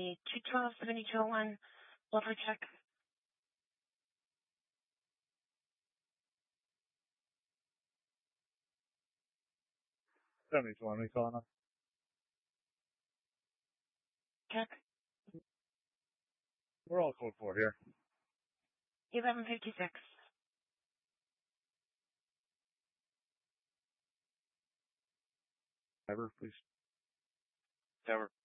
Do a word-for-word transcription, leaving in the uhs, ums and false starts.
a two twelve seventy-two oh one bluffer check. seventy-two one, we calling up. Check. We're all code four here. eleven fifty-six. Ever, please. Ever.